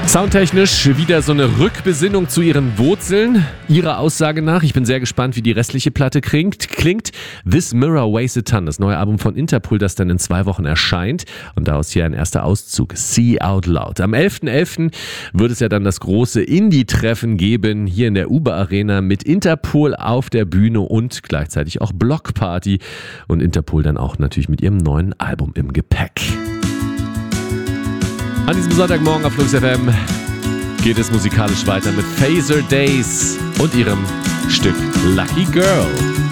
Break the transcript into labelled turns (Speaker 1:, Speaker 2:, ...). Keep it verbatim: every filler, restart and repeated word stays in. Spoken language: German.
Speaker 1: Soundtechnisch wieder so eine Rückbesinnung zu ihren Wurzeln. Ihrer Aussage nach, ich bin sehr gespannt, wie die restliche Platte klingt. Klingt This Mirror Weighs a Ton, das neue Album von Interpol, das dann in zwei Wochen erscheint. Und daraus hier ein erster Auszug, See Out Loud. Am elften elften wird es ja dann das große Indie-Treffen geben, hier in der Uber Arena mit Interpol auf der Bühne und gleichzeitig auch Blockparty. Und Interpol dann auch natürlich mit ihrem neuen Album im Gepäck. An diesem Sonntagmorgen auf Flux F M geht es musikalisch weiter mit Phaser Days und ihrem Stück Lucky Girl.